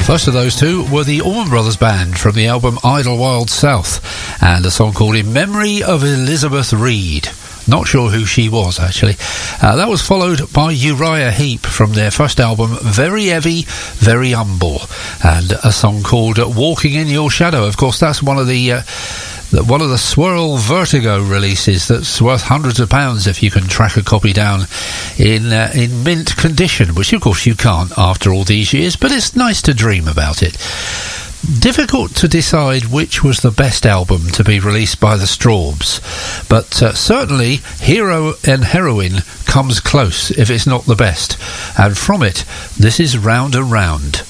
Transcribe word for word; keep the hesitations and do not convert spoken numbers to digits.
First of those two were the Allman Brothers Band from the album Idlewild South, and a song called In Memory of Elizabeth Reed. Not sure who she was, actually. Uh, that was followed by Uriah Heep from their first album, Very Heavy, Very Humble, and a song called Walking in Your Shadow. Of course, that's one of the... Uh, one of the Swirl Vertigo releases that's worth hundreds of pounds if you can track a copy down in uh, in mint condition, which of course you can't after all these years, but it's nice to dream about it. Difficult to decide which was the best album to be released by the Strawbs, but uh, certainly Hero and Heroine comes close if it's not the best, and from it this is Round and Round.